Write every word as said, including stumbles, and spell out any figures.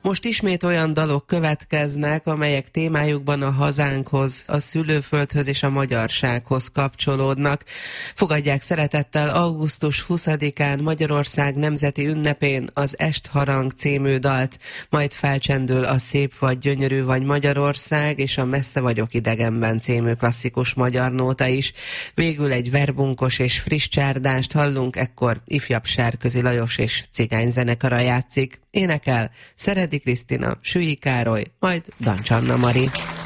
Most ismét olyan dalok következnek, amelyek témájukban a hazánkhoz, a szülőföldhöz és a magyarsághoz kapcsolódnak. Fogadják szeretettel augusztus huszadikán Magyarország nemzeti ünnepén az Estharang című dalt, majd felcsendül a Szép vagy gyönyörű vagy Magyarország és a Messze vagyok idegenben című klasszikus magyar nóta is. Végül egy verbunkos és friss csárdást hallunk, ekkor ifjabb Sárközi Lajos és cigány zenekara játszik. Énekel Szeredi Krisztina, Sülly Károly, majd Dancs Anna Mari.